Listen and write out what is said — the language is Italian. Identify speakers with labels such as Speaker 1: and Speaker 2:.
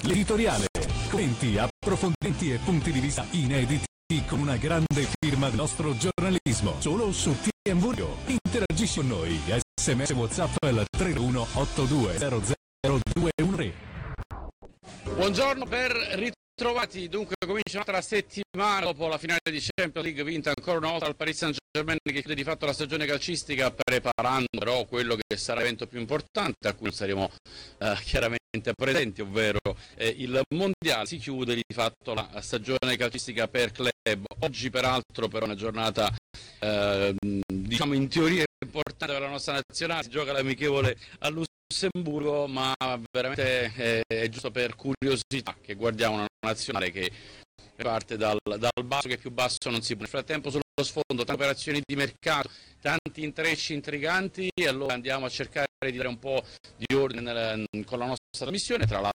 Speaker 1: l'editoriale, commenti, approfondimenti e punti di vista inediti con una grande firma del nostro giornalismo, solo su TMV Radio. Interagisci con noi, SMS WhatsApp al 3182 000213.
Speaker 2: Buongiorno, ben ritrovati. Dunque comincia un'altra settimana dopo la finale di Champions League vinta ancora una volta dal Paris Saint-Germain, che chiude di fatto la stagione calcistica, preparando però quello che sarà l'evento più importante a cui saremo chiaramente presenti, ovvero il Mondiale. Si chiude di fatto la stagione calcistica per club. Oggi peraltro per una giornata diciamo in teoria importante per la nostra nazionale, si gioca l'amichevole a Lussemburgo, ma veramente è giusto per curiosità che guardiamo una nazionale che parte dal basso, che più basso non si può. Nel frattempo sullo sfondo tante operazioni di mercato, tanti intrecci intriganti, e allora andiamo a cercare di dare un po' di ordine con la nostra trasmissione. Tra l'altro